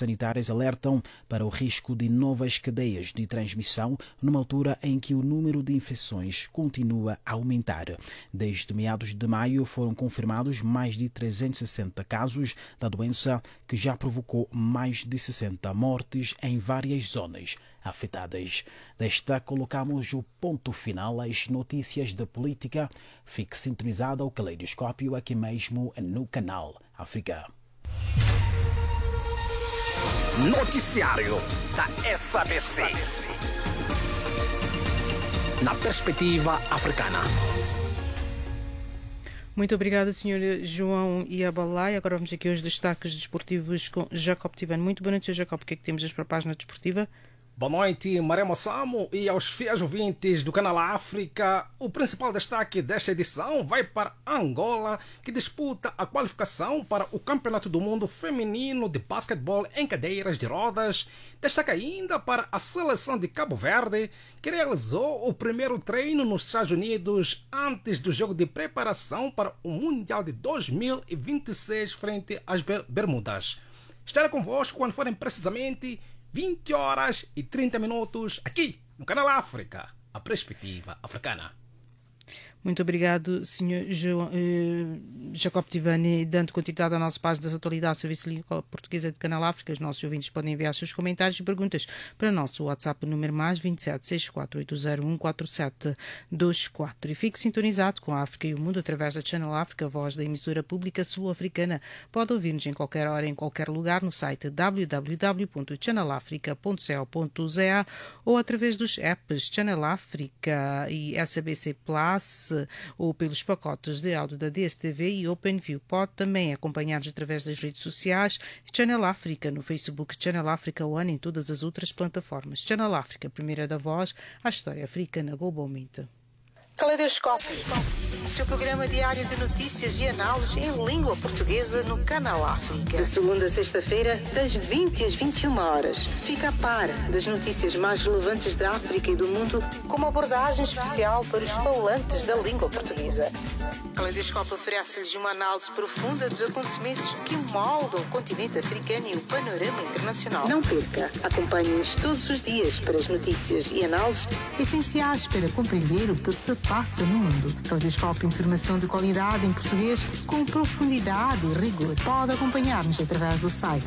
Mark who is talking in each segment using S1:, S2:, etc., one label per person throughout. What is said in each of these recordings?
S1: sanitárias alertam para o risco de novas cadeias de transmissão numa altura em que o número de infecções continua a aumentar. Desde meados de maio foram confirmados mais de 360 casos da doença, que já provocou mais de 60 mortes em várias zonas afetadas. Desta colocamos o ponto final às notícias da política. Fique sintonizado ao Caleidoscópio aqui mesmo no canal África.
S2: Noticiário da SABC. Na perspectiva africana.
S3: Muito obrigada, Sr. João Iabalai. Agora vamos aqui aos destaques desportivos com Jacob Tivano. Muito boa noite, Sr. Jacob. O que é que temos para a página desportiva?
S4: Boa noite, Maria Moçamo, e aos fiéis ouvintes do canal África. O principal destaque desta edição vai para Angola, que disputa a qualificação para o Campeonato do Mundo Feminino de Basquetebol em cadeiras de rodas. Destaca ainda para a seleção de Cabo Verde, que realizou o primeiro treino nos Estados Unidos antes do jogo de preparação para o Mundial de 2026 frente às Bermudas. Estarei convosco quando forem precisamente 20 horas e 30 minutos aqui no canal África, a perspectiva africana.
S3: Muito obrigado, Sr. Jacob Tivani. Dando continuidade à nossa página da atualidade, Serviço Língua Portuguesa de Canal África, os nossos ouvintes podem enviar seus comentários e perguntas para o nosso WhatsApp número mais 2764801474. E fique sintonizado com a África e o Mundo através da Channel África, voz da emissora pública sul-africana. Pode ouvir-nos em qualquer hora, em qualquer lugar, no site www.channelafrica.co.za ou através dos apps Channel África e SABC Plus, ou pelos pacotes de áudio da DSTV e OpenView. Pode também acompanhar-nos através das redes sociais Channel África no Facebook, Channel África One, em todas as outras plataformas. Channel África, primeira da voz, à história africana globalmente.
S5: Caleidoscópio, o seu programa diário de notícias e análises em língua portuguesa no canal África. De segunda a sexta-feira, das 20 às 21 horas. Fica a par das notícias mais relevantes da África e do mundo, com uma abordagem especial para os falantes da língua portuguesa. Caleidoscópio oferece-lhes uma análise profunda dos acontecimentos que moldam o continente africano e o panorama internacional. Não perca, acompanhe-nos todos os dias para as notícias e análises essenciais para compreender o que se passa no mundo. Caleidoscópio, informação de qualidade em português com profundidade e rigor. Pode acompanhar-nos através do site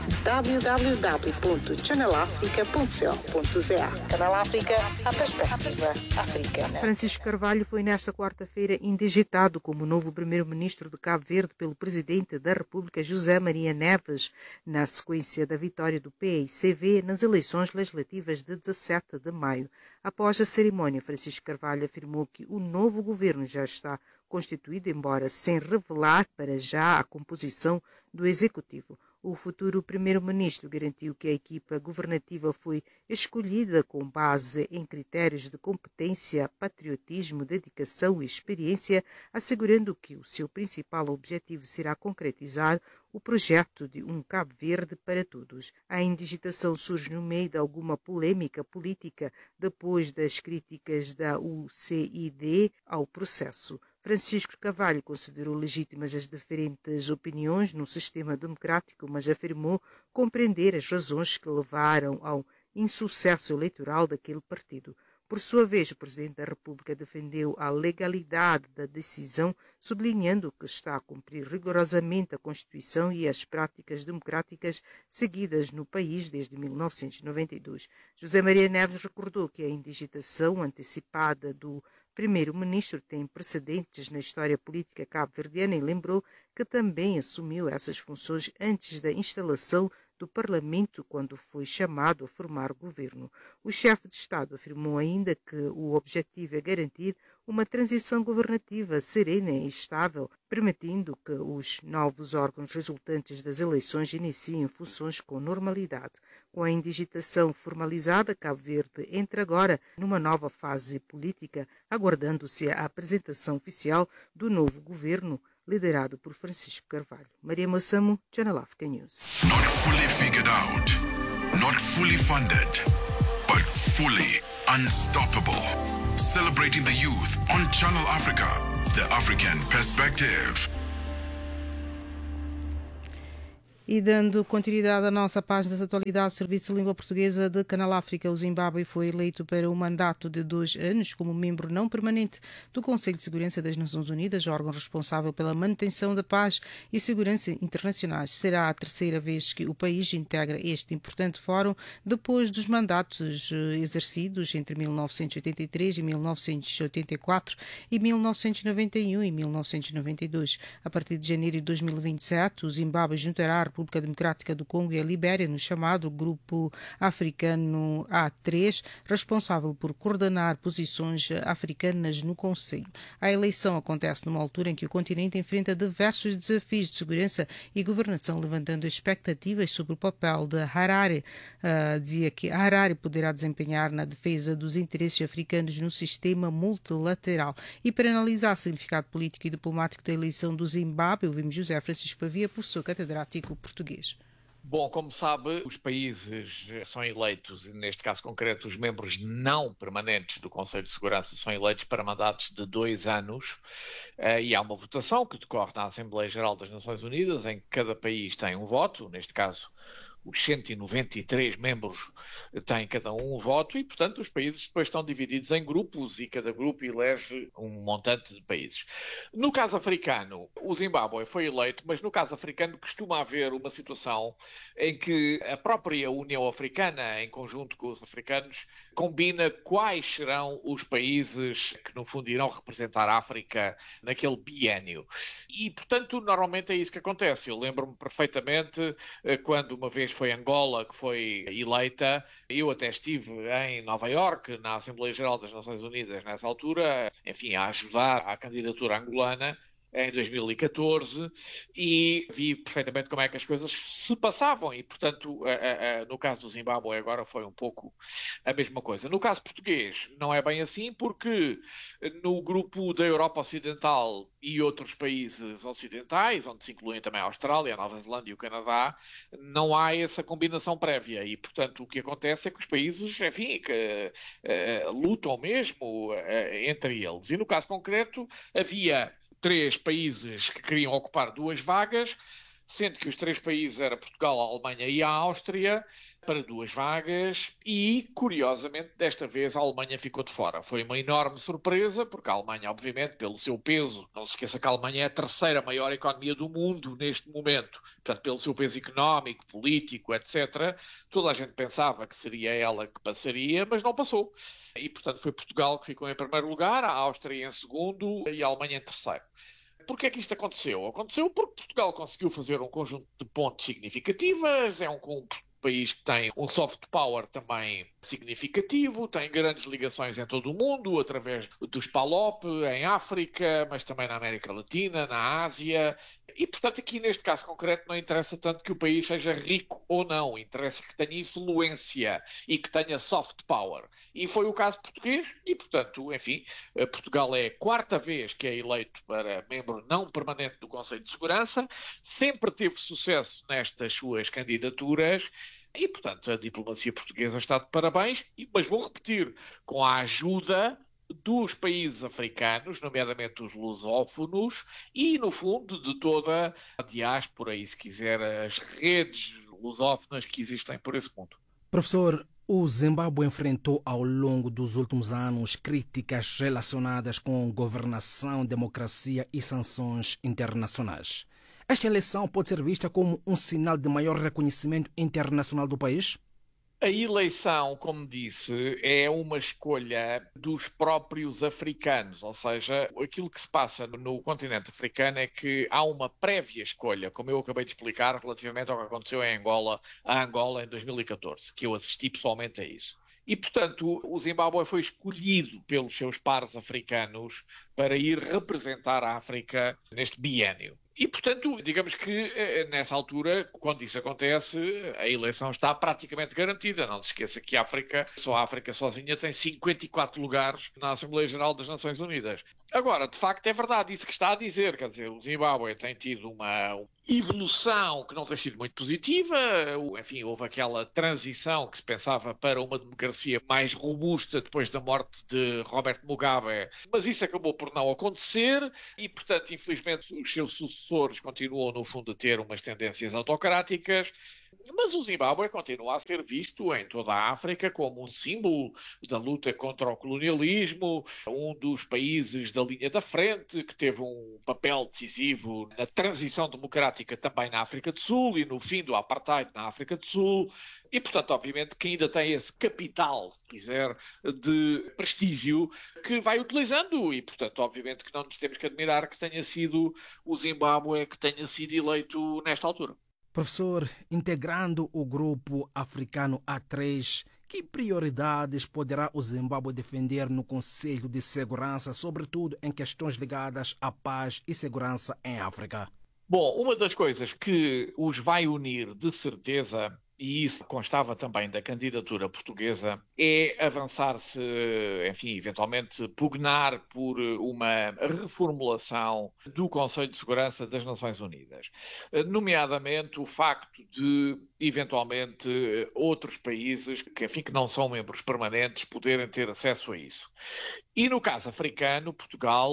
S5: www.channelafrica.co.za. Canal África, a perspectiva africana.
S3: Francisco Carvalho foi nesta quarta-feira indigitado como novo primeiro-ministro de Cabo Verde pelo presidente da República, José Maria Neves, na sequência da vitória do PAICV nas eleições legislativas de 17 de maio. Após a cerimónia, Francisco Carvalho afirmou que o novo governo já está constituído, embora sem revelar para já a composição do executivo. O futuro primeiro-ministro garantiu que a equipa governativa foi escolhida com base em critérios de competência, patriotismo, dedicação e experiência, assegurando que o seu principal objetivo será concretizar o projeto de um Cabo Verde para todos. A indigitação surge no meio de alguma polêmica política depois das críticas da UCID ao processo. Francisco Carvalho considerou legítimas as diferentes opiniões no sistema democrático, mas afirmou compreender as razões que levaram ao insucesso eleitoral daquele partido. Por sua vez, o Presidente da República defendeu a legalidade da decisão, sublinhando que está a cumprir rigorosamente a Constituição e as práticas democráticas seguidas no país desde 1992. José Maria Neves recordou que a indigitação antecipada do primeiro-ministro tem precedentes na história política cabo-verdiana e lembrou que também assumiu essas funções antes da instalação do Parlamento, quando foi chamado a formar governo. O chefe de Estado afirmou ainda que o objetivo é garantir uma transição governativa serena e estável, permitindo que os novos órgãos resultantes das eleições iniciem funções com normalidade. Com a indigitação formalizada, Cabo Verde entra agora numa nova fase política, aguardando-se a apresentação oficial do novo governo, liderado por Francisco Carvalho. Maria Moçamo, Channel Africa News.
S6: Not fully figured out, not fully funded, but fully unstoppable. Celebrating the youth on Channel Africa, the African perspective.
S3: E dando continuidade à nossa página de atualidade, o Serviço de Língua Portuguesa de Canal África, o Zimbábue foi eleito para um mandato de 2 anos como membro não permanente do Conselho de Segurança das Nações Unidas, órgão responsável pela manutenção da paz e segurança internacionais. Será a terceira vez que o país integra este importante fórum, depois dos mandatos exercidos entre 1983 e 1984 e 1991 e 1992. A partir de janeiro de 2027, o Zimbábue juntará a República Democrática do Congo e a Libéria no chamado Grupo Africano A3, responsável por coordenar posições africanas no Conselho. A eleição acontece numa altura em que o continente enfrenta diversos desafios de segurança e governação, levantando expectativas sobre o papel de Harare. Dizia que Harare poderá desempenhar na defesa dos interesses africanos no sistema multilateral. E para analisar o significado político e diplomático da eleição do Zimbábue, ouvimos José Francisco Pavia, professor catedrático português.
S7: Bom, como sabe, os países são eleitos, e neste caso concreto, os membros não permanentes do Conselho de Segurança são eleitos para mandatos de 2 anos, e há uma votação que decorre na Assembleia Geral das Nações Unidas, em que cada país tem um voto, neste caso os 193 membros têm cada um voto e, portanto, os países depois estão divididos em grupos e cada grupo elege um montante de países. No caso africano, o Zimbábue foi eleito, mas no caso africano costuma haver uma situação em que a própria União Africana, em conjunto com os africanos, combina quais serão os países que, no fundo, irão representar a África naquele biénio. E, portanto, normalmente é isso que acontece. Eu lembro-me perfeitamente quando uma vez foi Angola que foi eleita. Eu até estive em Nova Iorque, na Assembleia Geral das Nações Unidas, nessa altura, enfim, a ajudar à candidatura angolana em 2014 e vi perfeitamente como é que as coisas se passavam e, portanto, no caso do Zimbábue agora foi um pouco a mesma coisa. No caso português não é bem assim porque no grupo da Europa Ocidental e outros países ocidentais, onde se incluem também a Austrália, a Nova Zelândia e o Canadá, não há essa combinação prévia e, portanto, o que acontece é que os países, enfim, lutam mesmo entre eles. E no caso concreto havia 3 países que queriam ocupar 2 vagas, sendo que os 3 países eram Portugal, a Alemanha e a Áustria, para 2 vagas e, curiosamente, desta vez a Alemanha ficou de fora. Foi uma enorme surpresa, porque a Alemanha, obviamente, pelo seu peso, não se esqueça que a Alemanha é a terceira maior economia do mundo neste momento, portanto, pelo seu peso económico, político, etc., toda a gente pensava que seria ela que passaria, mas não passou. E, portanto, foi Portugal que ficou em primeiro lugar, a Áustria em segundo e a Alemanha em terceiro. Porquê é que isto aconteceu? Aconteceu porque Portugal conseguiu fazer um conjunto de pontes significativas, é um país que tem um soft power também significativo, tem grandes ligações em todo o mundo, através dos PALOP, em África, mas também na América Latina, na Ásia. E, portanto, aqui neste caso concreto não interessa tanto que o país seja rico ou não, interessa que tenha influência e que tenha soft power. E foi o caso português e, portanto, enfim, Portugal é a 4ª vez que é eleito para membro não permanente do Conselho de Segurança, sempre teve sucesso nestas suas candidaturas e, portanto, a diplomacia portuguesa está de parabéns, mas vou repetir, com a ajuda dos países africanos, nomeadamente os lusófonos, e, no fundo, de toda a diáspora e, se quiser, as redes lusófonas que existem por esse mundo.
S4: Professor, o Zimbábue enfrentou ao longo dos últimos anos críticas relacionadas com governação, democracia e sanções internacionais. Esta eleição pode ser vista como um sinal de maior reconhecimento internacional do país?
S7: A eleição, como disse, é uma escolha dos próprios africanos, ou seja, aquilo que se passa no continente africano é que há uma prévia escolha, como eu acabei de explicar, relativamente ao que aconteceu em Angola em 2014, que eu assisti pessoalmente a isso. E, portanto, o Zimbábue foi escolhido pelos seus pares africanos para ir representar a África neste biénio. E, portanto, digamos que nessa altura, quando isso acontece, a eleição está praticamente garantida. Não se esqueça que só a África sozinha tem 54 lugares na Assembleia Geral das Nações Unidas. Agora, de facto, é verdade isso que está a dizer. Quer dizer, o Zimbábue tem tido evolução que não tem sido muito positiva. Enfim, houve aquela transição que se pensava para uma democracia mais robusta depois da morte de Robert Mugabe, mas isso acabou por não acontecer e, portanto, infelizmente, os seus sucessores continuam, no fundo, a ter umas tendências autocráticas. Mas o Zimbábue continua a ser visto em toda a África como um símbolo da luta contra o colonialismo, um dos países da linha da frente, que teve um papel decisivo na transição democrática também na África do Sul e no fim do apartheid na África do Sul. E, portanto, obviamente que ainda tem esse capital, se quiser, de prestígio que vai utilizando. E, portanto, obviamente que não nos temos que admirar que tenha sido o Zimbábue que tenha sido eleito nesta altura.
S4: Professor, integrando o grupo africano A3, que prioridades poderá o Zimbábue defender no Conselho de Segurança, sobretudo em questões ligadas à paz e segurança em África?
S7: Bom, uma das coisas que os vai unir de certeza, e isso constava também da candidatura portuguesa, é avançar-se, enfim, eventualmente pugnar por uma reformulação do Conselho de Segurança das Nações Unidas. Nomeadamente o facto de, eventualmente, outros países que, enfim, que não são membros permanentes poderem ter acesso a isso. E no caso africano, Portugal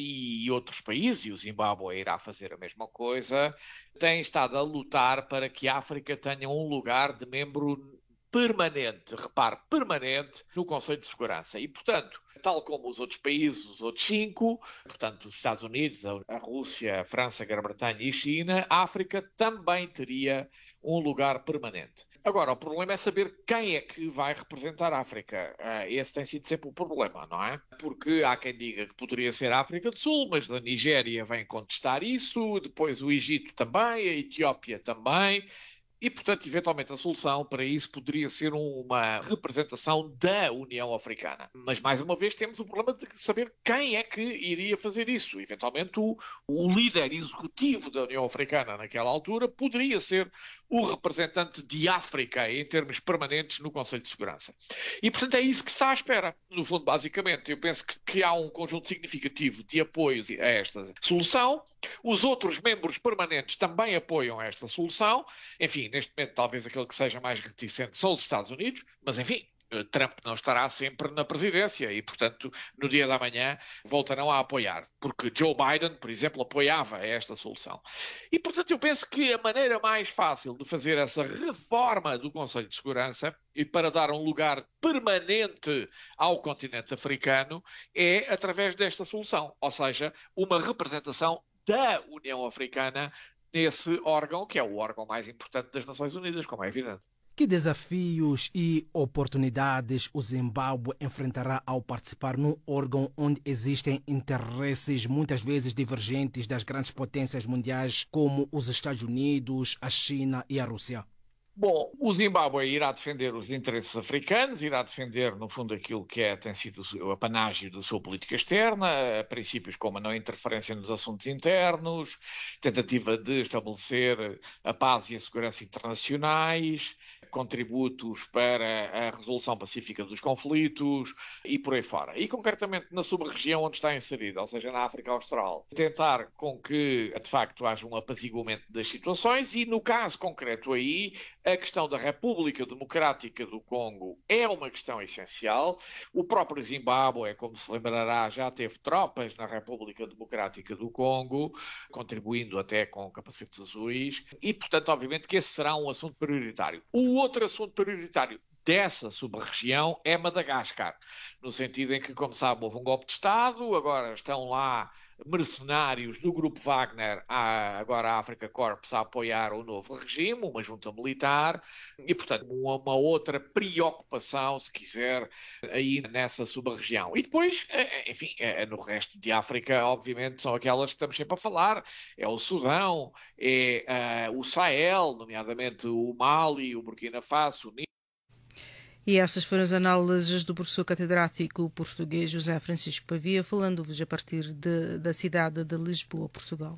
S7: e outros países, e o Zimbábue irá fazer a mesma coisa, têm estado a lutar para que a África tenha um lugar de membro permanente, repare, permanente, no Conselho de Segurança. E, portanto, tal como os outros países, os outros 5, portanto, os Estados Unidos, a Rússia, a França, a Grã-Bretanha e a China, a África também teria um lugar permanente. Agora, o problema é saber quem é que vai representar a África. Esse tem sido sempre o problema, não é? Porque há quem diga que poderia ser a África do Sul, mas a Nigéria vem contestar isso, depois o Egito também, a Etiópia também. E, portanto, eventualmente a solução para isso poderia ser uma representação da União Africana. Mas, mais uma vez, temos o problema de saber quem é que iria fazer isso. Eventualmente, o líder executivo da União Africana naquela altura poderia ser o representante de África em termos permanentes no Conselho de Segurança. E, portanto, é isso que está à espera. No fundo, basicamente, eu penso que há um conjunto significativo de apoios a esta solução. Os outros membros permanentes também apoiam esta solução. Enfim, neste momento, talvez aquele que seja mais reticente são os Estados Unidos, mas, enfim, Trump não estará sempre na presidência e, portanto, no dia da manhã voltarão a apoiar, porque Joe Biden, por exemplo, apoiava esta solução. E, portanto, eu penso que a maneira mais fácil de fazer essa reforma do Conselho de Segurança e para dar um lugar permanente ao continente africano é através desta solução, ou seja, uma representação da União Africana nesse órgão, que é o órgão mais importante das Nações Unidas, como é evidente.
S4: Que desafios e oportunidades o Zimbábue enfrentará ao participar num órgão onde existem interesses muitas vezes divergentes das grandes potências mundiais como os Estados Unidos, a China e a Rússia?
S7: Bom, o Zimbábue irá defender os interesses africanos, irá defender, no fundo, aquilo que tem sido o apanágio da sua política externa, princípios como a não interferência nos assuntos internos, tentativa de estabelecer a paz e a segurança internacionais, contributos para a resolução pacífica dos conflitos e por aí fora. E, concretamente, na sub-região onde está inserida, ou seja, na África Austral, tentar com que, de facto, haja um apaziguamento das situações e, no caso concreto aí, a questão da República Democrática do Congo é uma questão essencial. O próprio Zimbábue, como se lembrará, já teve tropas na República Democrática do Congo, contribuindo até com capacetes azuis, e, portanto, obviamente que esse será um assunto prioritário. O outro assunto prioritário dessa sub-região é Madagascar, no sentido em que, como sabe, houve um golpe de Estado, agora estão lá mercenários do grupo Wagner, agora a Africa Corps, a apoiar o novo regime, uma junta militar, e, portanto, uma outra preocupação, se quiser, aí nessa sub-região. E depois, enfim, no resto de África, obviamente, são aquelas que estamos sempre a falar, é o Sudão, é o Sahel, nomeadamente o Mali, o Burkina Faso, o Níger.
S3: E estas foram as análises do professor catedrático português José Francisco Pavia, falando-vos a partir da cidade de Lisboa, Portugal.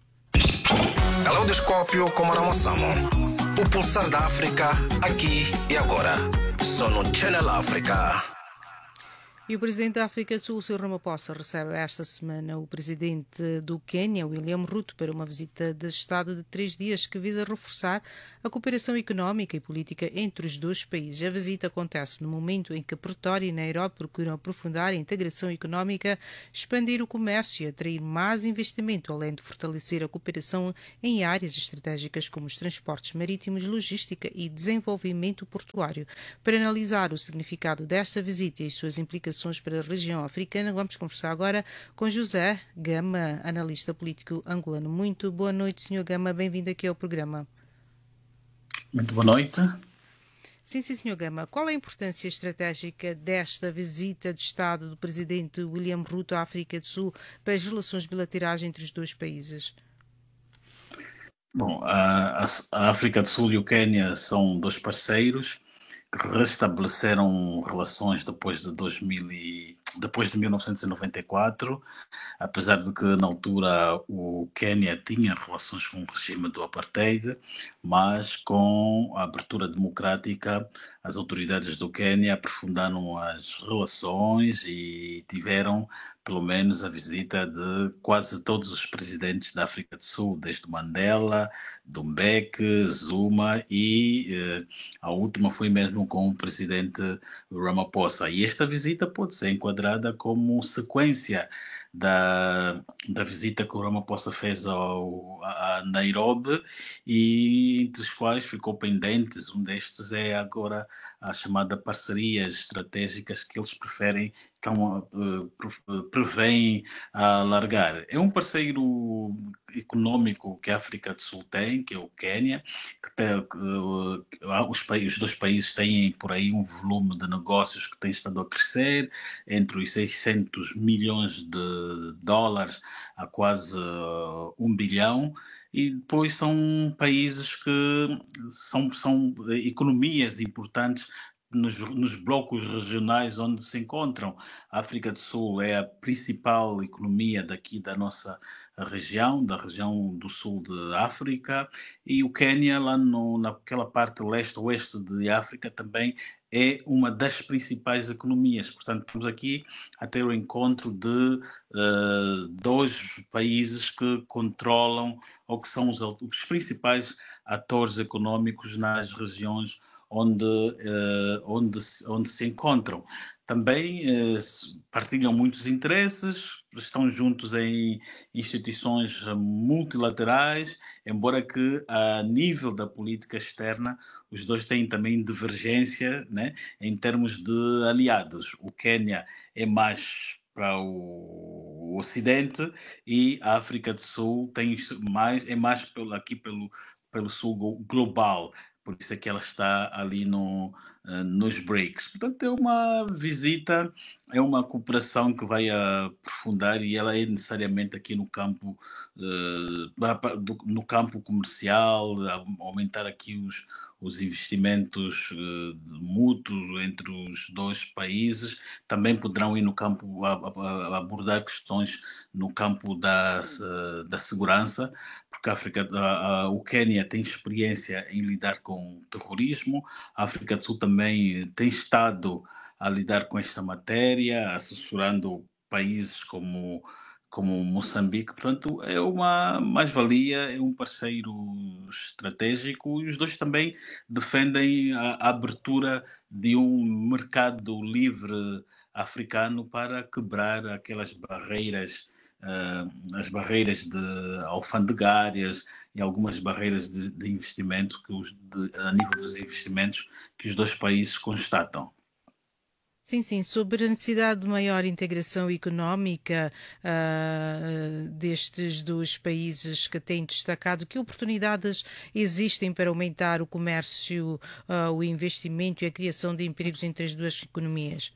S2: Caleidoscópio com Maremo Samo. O pulsar da África, aqui e agora. Só no Channel África.
S3: E o presidente da África do Sul, o Sr. Ramaphosa, recebe esta semana o presidente do Quênia, William Ruto, para uma visita de Estado de 3 dias que visa reforçar a cooperação económica e política entre os dois países. A visita acontece no momento em que Pretória e Nairobi procuram aprofundar a integração económica, expandir o comércio e atrair mais investimento, além de fortalecer a cooperação em áreas estratégicas como os transportes marítimos, logística e desenvolvimento portuário. Para analisar o significado desta visita e as suas implicações para a região africana, vamos conversar agora com José Gama, analista político angolano. Muito boa noite, Sr. Gama, bem-vindo aqui ao programa.
S8: Muito boa noite.
S3: Sim, Sr. Gama. Qual é a importância estratégica desta visita de Estado do presidente William Ruto à África do Sul para as relações bilaterais entre os dois países?
S8: Bom, a África do Sul e o Quênia são dois parceiros que restabeleceram relações depois de 1994, apesar de que na altura o Quênia tinha relações com o regime do apartheid, mas com a abertura democrática as autoridades do Quênia aprofundaram as relações e tiveram pelo menos a visita de quase todos os presidentes da África do Sul, desde Mandela, Mbeki, Zuma e a última foi mesmo com o presidente Ramaphosa. E esta visita pode ser enquadrada como sequência da visita que o Ramaphosa fez a Nairobi e entre os quais ficou pendentes. Um destes é agora a chamada parcerias estratégicas que eles prevêem alargar. É um parceiro econômico que a África do Sul tem, que é o Quênia, os dois países têm por aí um volume de negócios que tem estado a crescer, entre os 600 milhões de dólares a quase 1 bilhão, e depois são países que são economias importantes nos blocos regionais onde se encontram. A África do Sul é a principal economia daqui da nossa região, da região do sul de África, e o Quênia, lá naquela parte leste-oeste de África, também é uma das principais economias. Portanto, estamos aqui a ter o encontro de dois países que controlam ou que são os principais atores econômicos nas regiões onde se encontram. Também partilham muitos interesses, estão juntos em instituições multilaterais, embora que a nível da política externa os dois têm também divergência, né, em termos de aliados. O Quênia é mais para o Ocidente e a África do Sul é mais pelo sul global. Por isso é que ela está ali nos BRICS. Portanto, é uma visita, é uma cooperação que vai aprofundar e ela é necessariamente aqui no campo comercial, aumentar aqui os investimentos mútuos entre os dois países. Também poderão ir no campo, abordar questões no campo da segurança, porque o Quênia tem experiência em lidar com terrorismo, a África do Sul também tem estado a lidar com esta matéria, assessorando países como Moçambique. Portanto, é uma mais-valia, é um parceiro estratégico e os dois também defendem a abertura de um mercado livre africano para quebrar aquelas barreiras, as barreiras alfandegárias e algumas barreiras de investimento a nível dos investimentos que os dois países constatam.
S3: Sim, sobre a necessidade de maior integração económica destes dois países que têm destacado, que oportunidades existem para aumentar o comércio, o investimento e a criação de empregos entre as duas economias?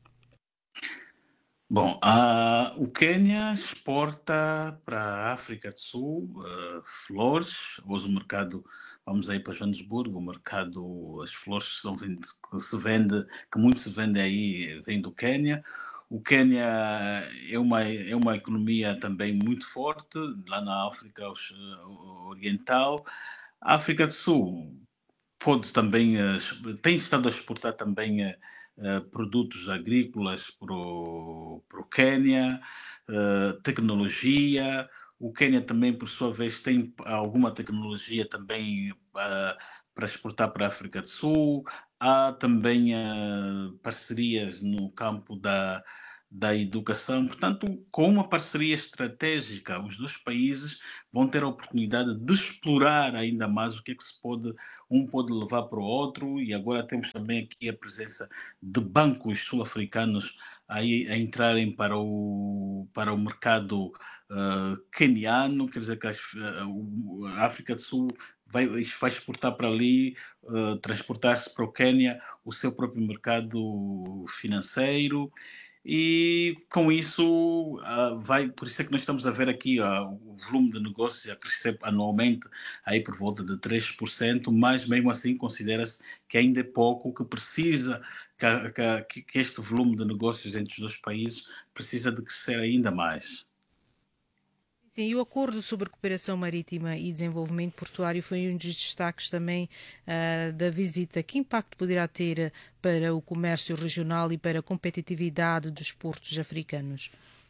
S8: Bom, o Quênia exporta para a África do Sul flores. Hoje o mercado, vamos aí para Joanesburgo, o mercado, as flores que muito se vende aí, vem do Quênia. O Quênia é uma economia também muito forte, lá na África Oriental. A África do Sul tem estado a exportar também produtos agrícolas para o Quênia, tecnologia. O Quênia também, por sua vez, tem alguma tecnologia também para exportar para a África do Sul. Há também parcerias no campo da educação. Portanto, com uma parceria estratégica, os dois países vão ter a oportunidade de explorar ainda mais o que é que um pode levar para o outro, e agora temos também aqui a presença de bancos sul-africanos a entrarem para o mercado queniano, quer dizer que a África do Sul vai exportar para ali, transportar-se para o Quênia o seu próprio mercado financeiro. E com isso, por isso é que nós estamos a ver aqui o volume de negócios a crescer anualmente aí por volta de 3%, mas mesmo assim considera-se que ainda é pouco, que precisa, que este volume de negócios entre os dois países precisa de crescer ainda mais.
S3: Sim, e o Acordo sobre Cooperação Marítima e Desenvolvimento Portuário foi um dos destaques também da visita. Que impacto poderá ter para o comércio regional e para a competitividade dos portos africanos?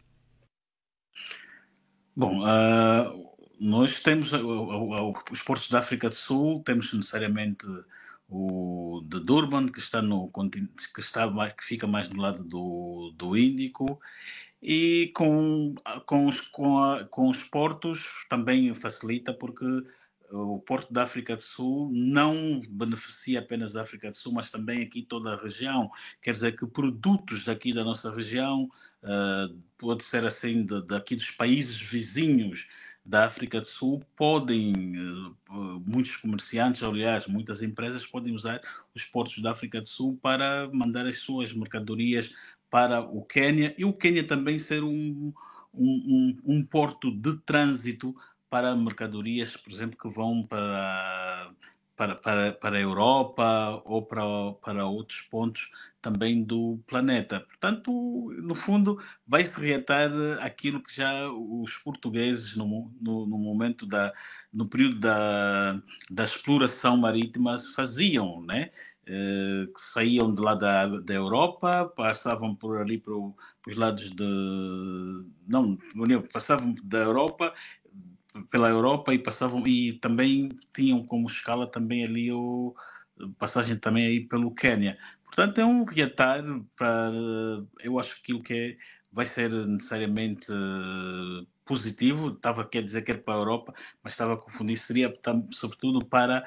S8: Bom, nós temos os portos da África do Sul, temos necessariamente o de Durban, que está que fica mais do lado do Índico. E com os portos também facilita, porque o Porto da África do Sul não beneficia apenas da África do Sul, mas também aqui toda a região. Quer dizer que produtos daqui da nossa região, pode ser assim, daqui dos países vizinhos da África do Sul, muitos comerciantes, aliás, muitas empresas podem usar os portos da África do Sul para mandar as suas mercadorias para o Quênia, e o Quênia também ser um porto de trânsito para mercadorias, por exemplo, que vão para a Europa ou para outros pontos também do planeta. Portanto, no fundo, vai-se reatar aquilo que já os portugueses, no período da exploração marítima, faziam, né? Que saíam de lá da Europa, passavam por ali para os lados passavam da Europa, pela Europa, e também tinham como escala também ali passagem também aí pelo Quênia. Portanto, é um reatar eu acho que aquilo que vai ser necessariamente positivo. Estava a dizer que era para a Europa, mas estava a confundir, seria sobretudo para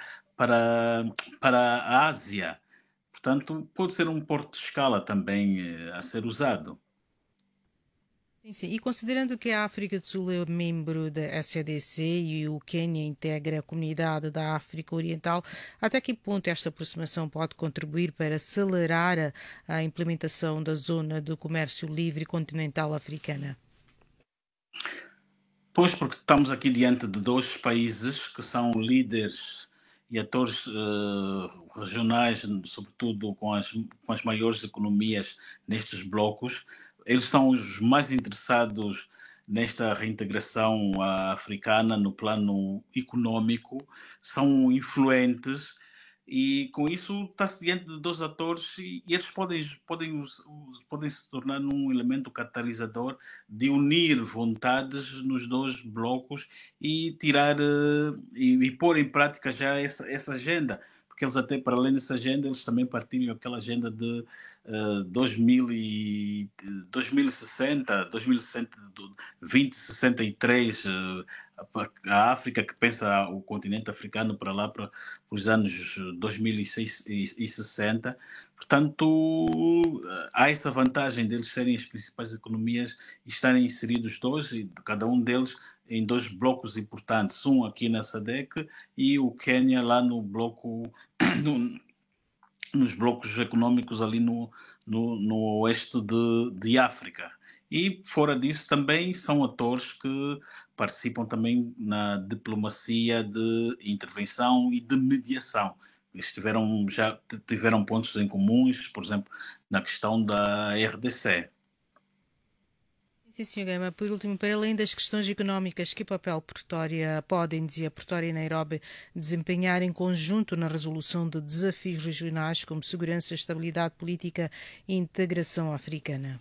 S8: a Ásia. Portanto, pode ser um porto de escala também a ser usado.
S3: Sim. E considerando que a África do Sul é membro da SADC e o Quênia integra a comunidade da África Oriental, até que ponto esta aproximação pode contribuir para acelerar a implementação da Zona de Comércio Livre Continental Africana?
S8: Pois, porque estamos aqui diante de dois países que são líderes e atores regionais, sobretudo com as maiores economias nestes blocos. Eles são os mais interessados nesta reintegração africana no plano econômico, são influentes, e com isso está-se diante de dois atores, e eles podem se tornar um elemento catalisador de unir vontades nos dois blocos e tirar e pôr em prática já essa agenda. Porque eles, até para além dessa agenda, eles também partilham aquela agenda de 2060, 2063, a África, que pensa o continente africano para lá, para os anos 2060. Portanto, há essa vantagem deles serem as principais economias e estarem inseridos dois, cada um deles, em dois blocos importantes, um aqui na SADC e o Quênia lá no bloco, nos blocos econômicos ali no oeste de África. E fora disso também são atores que participam também na diplomacia de intervenção e de mediação. Eles já tiveram pontos em comuns, por exemplo, na questão da RDC.
S3: Sim, Sr. Gama. Por último, para além das questões económicas, que papel podem, dizia Pretória e Nairobi, desempenhar em conjunto na resolução de desafios regionais como segurança, estabilidade política e integração africana?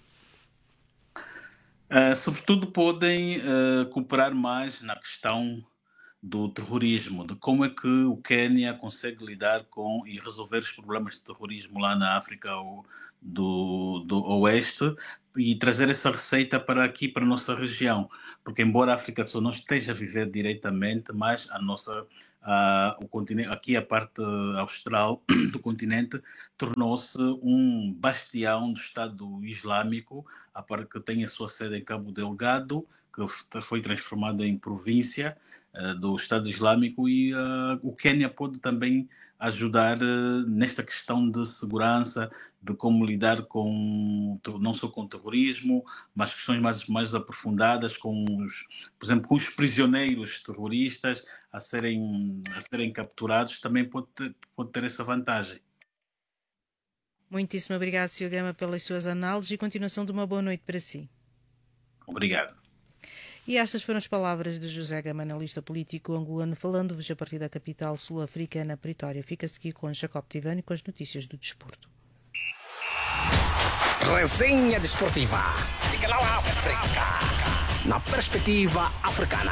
S8: Sobretudo podem cooperar mais na questão do terrorismo, de como é que o Quênia consegue lidar com e resolver os problemas de terrorismo lá na África do Oeste e trazer essa receita para aqui, para a nossa região. Porque embora a África do Sul não esteja a viver diretamente, mas o continente, aqui a parte austral do continente tornou-se um bastião do Estado Islâmico, a parte que tem a sua sede em Cabo Delgado, que foi transformado em província do Estado Islâmico, e o Quênia pode também ajudar nesta questão de segurança, de como lidar não só com o terrorismo, mas questões mais aprofundadas, por exemplo, com os prisioneiros terroristas a serem capturados, também pode ter essa vantagem.
S3: Muitíssimo obrigado, Sr. Gama, pelas suas análises e continuação de uma boa noite para si.
S8: Obrigado.
S3: E estas foram as palavras de José Gama, analista político angolano, falando-vos a partir da capital sul-africana, Pretória. Fica-se aqui com Jacob Tivani com as notícias do desporto.
S2: Resenha desportiva de Canal África, na perspectiva africana.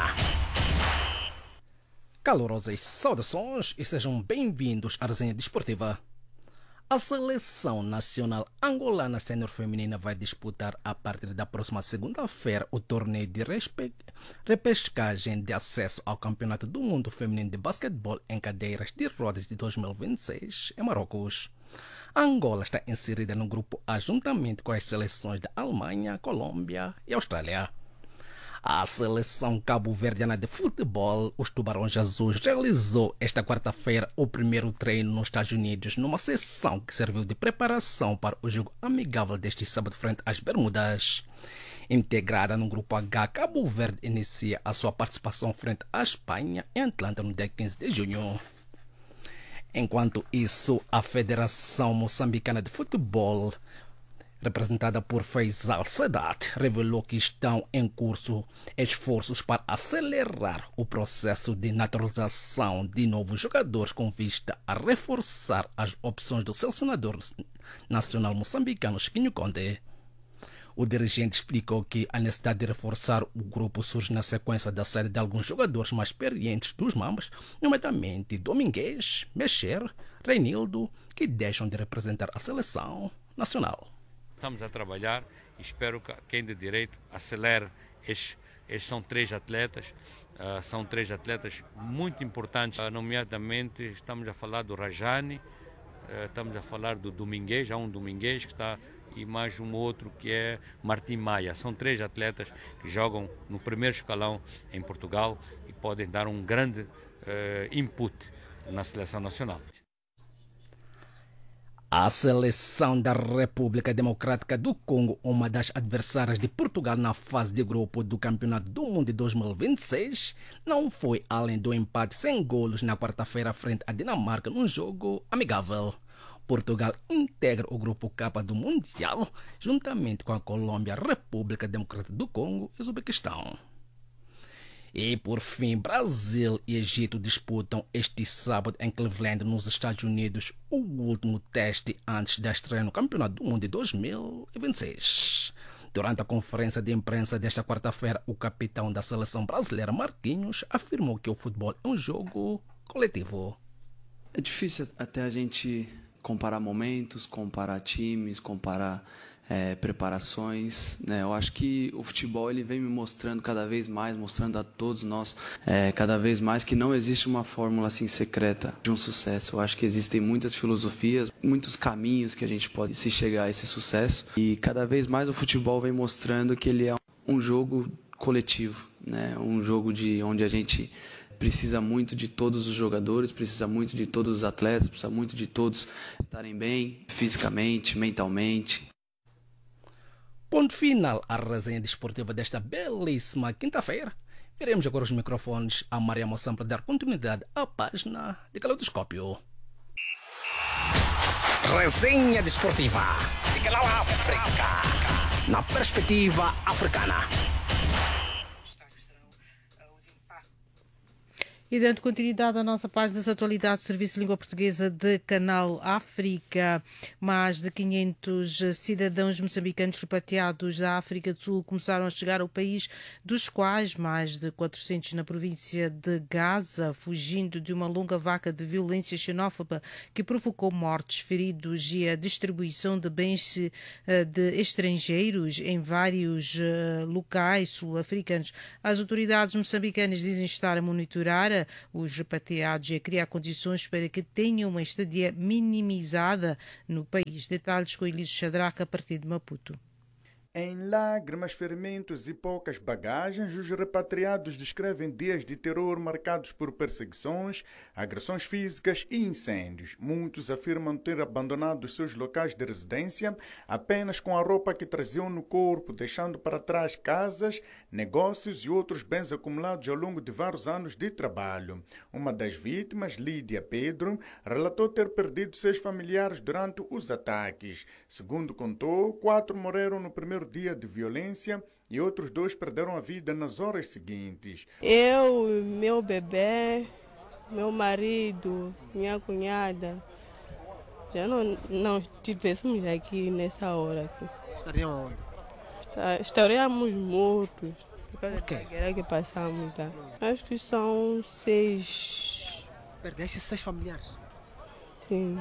S4: Calorosas saudações e sejam bem-vindos à resenha desportiva. A seleção nacional angolana sénior feminina vai disputar a partir da próxima segunda-feira o torneio de repescagem de acesso ao Campeonato do Mundo Feminino de Basquetebol em cadeiras de rodas de 2026 em Marrocos. A Angola está inserida no grupo A juntamente com as seleções da Alemanha, Colômbia e Austrália. A seleção cabo-verdiana de futebol, os Tubarões Azuis, realizou esta quarta-feira o primeiro treino nos Estados Unidos, numa sessão que serviu de preparação para o jogo amigável deste sábado frente às Bermudas. Integrada no grupo H, Cabo Verde inicia a sua participação frente à Espanha em Atlanta no dia 15 de junho. Enquanto isso, a Federação Moçambicana de Futebol, representada por Faisal Sadat, revelou que estão em curso esforços para acelerar o processo de naturalização de novos jogadores com vista a reforçar as opções do selecionador nacional moçambicano Chiquinho Conde. O dirigente explicou que a necessidade de reforçar o grupo surge na sequência da saída de alguns jogadores mais experientes dos Mambas, nomeadamente Domingues, Mexer, Reinildo, que deixam de representar a seleção nacional.
S9: Estamos a trabalhar e espero que quem de direito acelere. Estes são três atletas muito importantes, nomeadamente estamos a falar do Rajani, estamos a falar do Domingues, há um Domingues que está, e mais um outro que é Martim Maia. São três atletas que jogam no primeiro escalão em Portugal e podem dar um grande input na seleção nacional.
S4: A seleção da República Democrática do Congo, uma das adversárias de Portugal na fase de grupo do Campeonato do Mundo de 2026, não foi além do empate sem golos na quarta-feira frente à Dinamarca num jogo amigável. Portugal integra o grupo K do Mundial, juntamente com a Colômbia, República Democrática do Congo e Uzbequistão. E, por fim, Brasil e Egito disputam este sábado em Cleveland, nos Estados Unidos, o último teste antes da estreia no Campeonato do Mundo de 2026. Durante a conferência de imprensa desta quarta-feira, o capitão da seleção brasileira, Marquinhos, afirmou que o futebol é um jogo coletivo.
S10: É difícil até a gente comparar momentos, comparar times, comparar preparações, né? Eu acho que o futebol ele vem me mostrando cada vez mais, mostrando a todos nós cada vez mais que não existe uma fórmula assim secreta de um sucesso. Eu acho que existem muitas filosofias, muitos caminhos que a gente pode se chegar a esse sucesso, e cada vez mais o futebol vem mostrando que ele é um jogo coletivo, né? Um jogo onde a gente precisa muito de todos os jogadores, precisa muito de todos os atletas, precisa muito de todos estarem bem fisicamente, mentalmente.
S4: Ponto final à resenha desportiva desta belíssima quinta-feira. Veremos agora os microfones a Maria Moçam para dar continuidade à página de Caleidoscópio.
S2: Resenha desportiva de Canal África. na perspectiva africana.
S3: E dando continuidade à nossa página das atualidades do Serviço de Língua Portuguesa de Canal África, mais de 500 cidadãos moçambicanos repatriados da África do Sul começaram a chegar ao país, dos quais mais de 400 na província de Gaza, fugindo de uma longa vaca de violência xenófoba que provocou mortes, feridos e a distribuição de bens de estrangeiros em vários locais sul-africanos. As autoridades moçambicanas dizem estar a monitorar os repatriados e a criar condições para que tenham uma estadia minimizada no país. Detalhes com Elísio Shadraca a partir de Maputo.
S11: Em lágrimas, ferimentos e poucas bagagens, os repatriados descrevem dias de terror marcados por perseguições, agressões físicas e incêndios. Muitos afirmam ter abandonado os seus locais de residência apenas com a roupa que traziam no corpo, deixando para trás casas, negócios e outros bens acumulados ao longo de vários anos de trabalho. Uma das vítimas, Lídia Pedro, relatou ter perdido seus familiares durante os ataques. Segundo contou, 4 morreram no primeiro dia de violência e outros 2 perderam a vida nas horas seguintes.
S12: Eu, meu bebê, meu marido, minha cunhada, já não estivessemos aqui nessa hora.
S13: Estariam onde?
S12: Estaríamos mortos.
S13: Por quê?
S12: A guerra que passamos lá. Acho que são 6.
S13: Perdeste 6 familiares?
S12: Sim.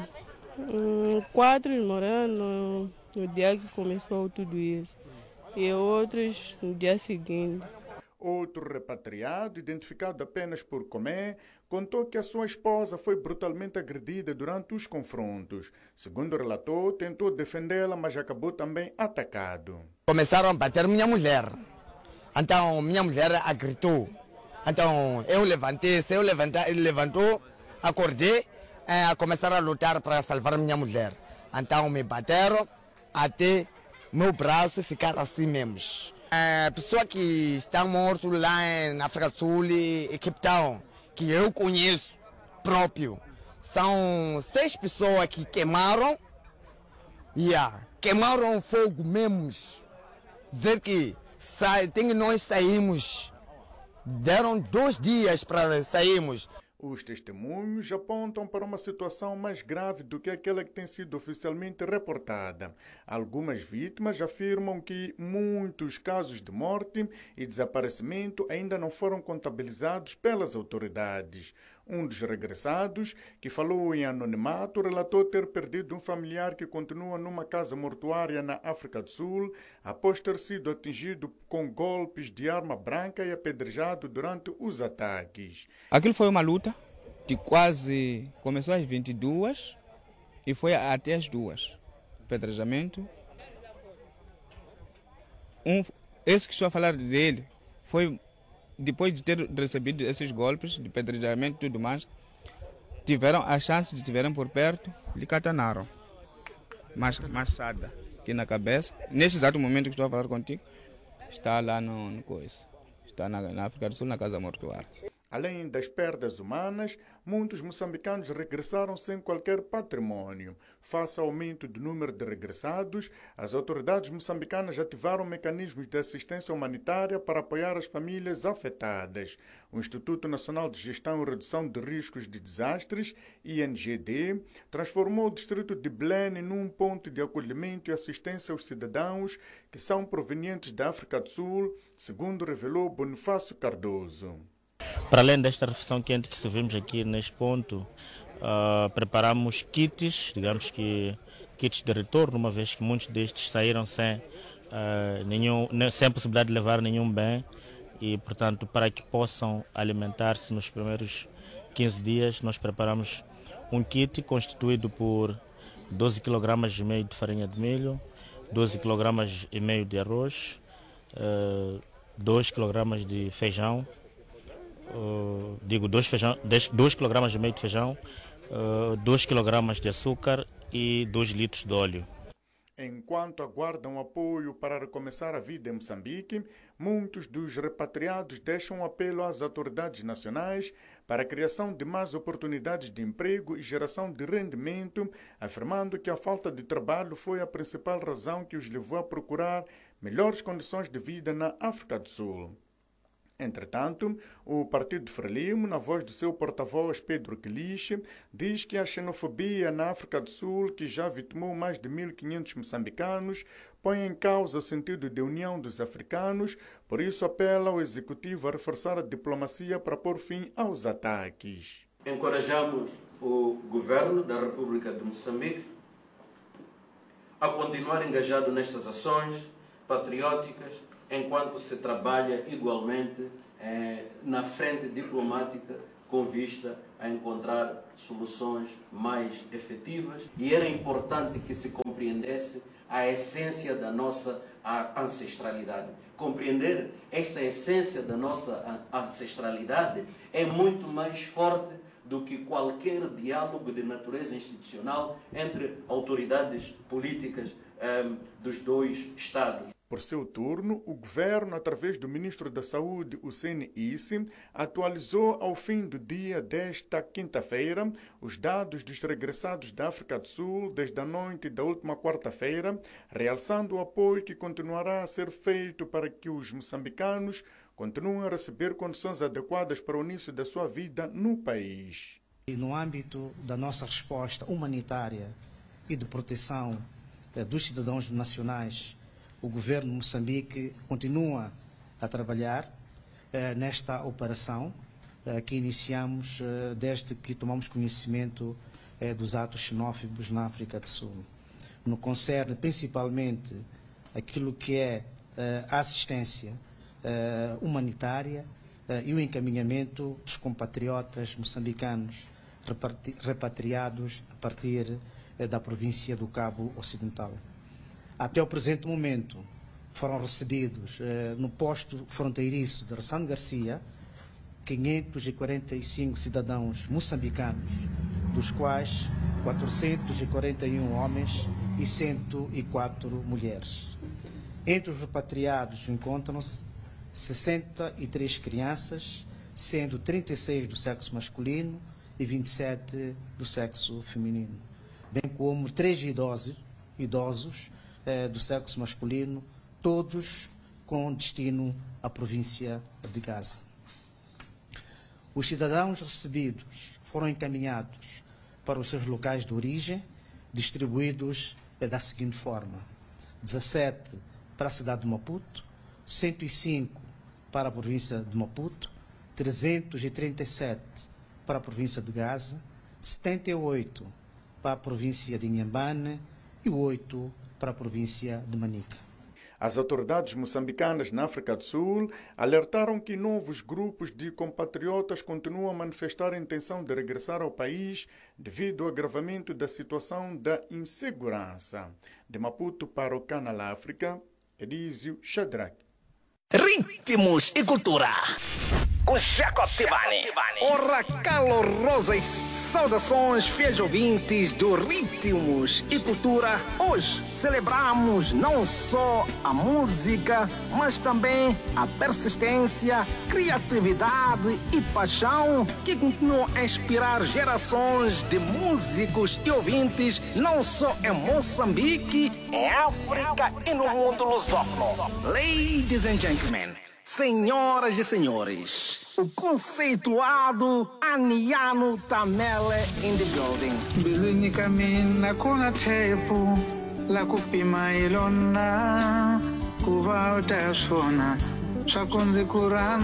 S12: 4 morando no dia que começou tudo isso, e outros no dia seguinte.
S11: Outro repatriado, identificado apenas por Comé, contou que a sua esposa foi brutalmente agredida durante os confrontos. Segundo relatou, tentou defendê-la, mas acabou também atacado.
S14: Começaram a bater minha mulher. Então minha mulher gritou. Então eu levantei, ele levantou, acordei, a começar a lutar para salvar minha mulher. Então me bateram até meu braço ficar assim mesmo. A pessoa que está morto lá na África do Sul e Cape Town, que eu conheço próprio, são 6 pessoas que queimaram, queimaram fogo mesmo. Dizer que nós saímos, deram 2 dias para sairmos.
S11: Os testemunhos apontam para uma situação mais grave do que aquela que tem sido oficialmente reportada. Algumas vítimas afirmam que muitos casos de morte e desaparecimento ainda não foram contabilizados pelas autoridades. Um dos regressados, que falou em anonimato, relatou ter perdido um familiar que continua numa casa mortuária na África do Sul após ter sido atingido com golpes de arma branca e apedrejado durante os ataques.
S15: Aquilo foi uma luta que quase começou às 22 e foi até às 2. Apedrejamento. Esse que estou a falar dele foi depois de ter recebido esses golpes de apedrejamento e tudo mais, tiveram a chance de estiverem por perto, lhe catanaram. Machada aqui na cabeça. Neste exato momento que estou a falar contigo, está lá no coisa. Está na África do Sul, na casa mortuária.
S11: Além das perdas humanas, muitos moçambicanos regressaram sem qualquer patrimônio. Face ao aumento do número de regressados, as autoridades moçambicanas ativaram mecanismos de assistência humanitária para apoiar as famílias afetadas. O Instituto Nacional de Gestão e Redução de Riscos de Desastres, INGD, transformou o distrito de Belém num ponto de acolhimento e assistência aos cidadãos que são provenientes da África do Sul, segundo revelou Bonifácio Cardoso.
S16: Para além desta refeição quente que servimos aqui neste ponto, preparamos kits, digamos que kits de retorno, uma vez que muitos destes saíram sem possibilidade de levar nenhum bem e, portanto, para que possam alimentar-se nos primeiros 15 dias, nós preparamos um kit constituído por 12,5 kg de farinha de milho, 12,5 kg de arroz, 2 kg de feijão, 2,5 kg de feijão, 2 kg de açúcar e 2 litros de óleo.
S11: enquanto aguardam apoio para recomeçar a vida em Moçambique, muitos dos repatriados deixam um apelo às autoridades nacionais para a criação de mais oportunidades de emprego e geração de rendimento, afirmando que a falta de trabalho foi a principal razão que os levou a procurar melhores condições de vida na África do Sul. Entretanto, o Partido Frelimo, na voz do seu porta-voz Pedro Quiliche, diz que a xenofobia na África do Sul, que já vitimou mais de 1.500 moçambicanos, põe em causa o sentido de união dos africanos, por isso apela ao Executivo a reforçar a diplomacia para pôr fim aos ataques.
S17: Encorajamos o Governo da República de Moçambique a continuar engajado nestas ações patrióticas, enquanto se trabalha igualmente na frente diplomática com vista a encontrar soluções mais efetivas. E era importante que se compreendesse a essência da nossa ancestralidade. Compreender esta essência da nossa ancestralidade é muito mais forte do que qualquer diálogo de natureza institucional entre autoridades políticas dos dois Estados.
S11: Por seu turno, o governo, através do ministro da Saúde, Hussein Isse, atualizou ao fim do dia desta quinta-feira os dados dos regressados da África do Sul desde a noite da última quarta-feira, realçando o apoio que continuará a ser feito para que os moçambicanos continuem a receber condições adequadas para o início da sua vida no país.
S18: E no âmbito da nossa resposta humanitária e de proteção dos cidadãos nacionais, o governo de Moçambique continua a trabalhar nesta operação que iniciamos desde que tomamos conhecimento dos atos xenófobos na África do Sul. No que concerne principalmente aquilo que é a assistência humanitária e o encaminhamento dos compatriotas moçambicanos repatriados a partir da província do Cabo Ocidental. Até o presente momento foram recebidos no posto fronteiriço de Ressano Garcia 545 cidadãos moçambicanos, dos quais 441 homens e 104 mulheres. Entre os repatriados encontram-se 63 crianças, sendo 36 do sexo masculino e 27 do sexo feminino, bem como 3 idosos do sexo masculino, todos com destino à província de Gaza. Os cidadãos recebidos foram encaminhados para os seus locais de origem, distribuídos da seguinte forma: 17 para a cidade de Maputo, 105 para a província de Maputo, 337 para a província de Gaza, 78 para a província de Inhambane e 8 para a província de Manica.
S11: As autoridades moçambicanas na África do Sul alertaram que novos grupos de compatriotas continuam a manifestar a intenção de regressar ao país devido ao agravamento da situação da insegurança. De Maputo para o Canal África, Elísio Shadrach.
S2: Ritmos e cultura. Com Jacob Tivani.
S4: Ora, calorosas saudações, fiéis ouvintes do Ritmos e Cultura. Hoje celebramos não só a música, mas também a persistência, criatividade e paixão que continuam a inspirar gerações de músicos e ouvintes, não só em Moçambique, em África e no mundo lusófono. Ladies and gentlemen, senhoras e senhores, o conceituado Aniano Tamele in the building.
S19: Bilwini kamina kuna tepu la kupima ilona kuva utasona swakunzi kurana